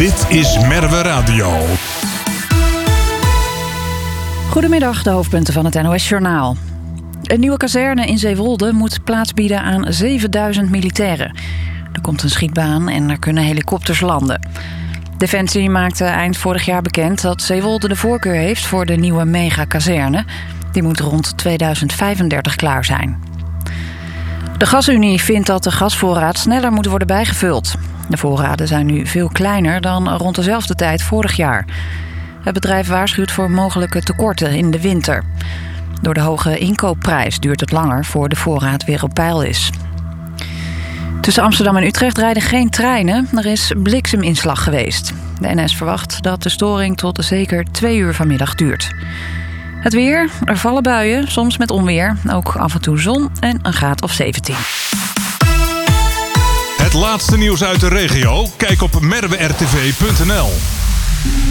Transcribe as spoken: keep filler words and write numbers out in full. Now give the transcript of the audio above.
Dit is Merwe Radio. Goedemiddag, de hoofdpunten van het N O S-journaal. Een nieuwe kazerne in Zeewolde moet plaats bieden aan zevenduizend militairen. Er komt een schietbaan en er kunnen helikopters landen. Defensie maakte eind vorig jaar bekend dat Zeewolde de voorkeur heeft voor de nieuwe megakazerne. Die moet rond tweeduizend vijfendertig klaar zijn. De Gasunie vindt dat de gasvoorraad sneller moet worden bijgevuld. De voorraden zijn nu veel kleiner dan rond dezelfde tijd vorig jaar. Het bedrijf waarschuwt voor mogelijke tekorten in de winter. Door de hoge inkoopprijs duurt het langer voor de voorraad weer op peil is. Tussen Amsterdam en Utrecht rijden geen treinen. Er is blikseminslag geweest. De N S verwacht dat de storing tot zeker twee uur vanmiddag duurt. Het weer, er vallen buien, soms met onweer. Ook af en toe zon en een graad of zeventien. Het laatste nieuws uit de regio? Kijk op merwe r t v punt n l.